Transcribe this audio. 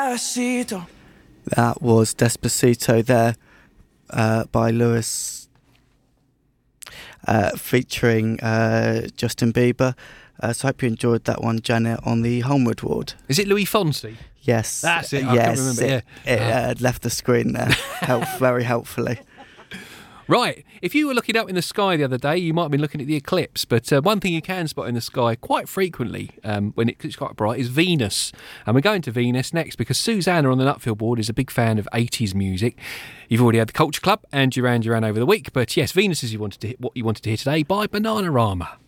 That was Despacito there by Lewis featuring Justin Bieber. So I hope you enjoyed that one, Janet, on the Homeward Ward. Is it Louis Fonsi? Yes. That's it. Yes, I can't remember. it left the screen there very helpfully. Right, if you were looking up in the sky the other day, you might have been looking at the eclipse, but one thing you can spot in the sky quite frequently when it's quite bright is Venus. And we're going to Venus next because Susanna on the Nutfield board is a big fan of 80s music. You've already had the Culture Club and Duran Duran over the week, but yes, Venus is what you wanted to hear today by Bananarama.